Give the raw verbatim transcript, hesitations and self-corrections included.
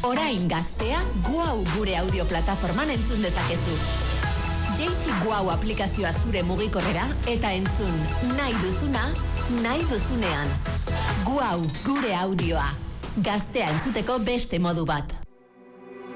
Orain gaztea, Guau gure audio plataforman entzun dezakezu. Jeitsi Guau aplikazioa zure mugikorrera eta entzun nahi duzuna, nahi duzunean. Guau gure audioa. Gaztea entzuteko beste modu bat.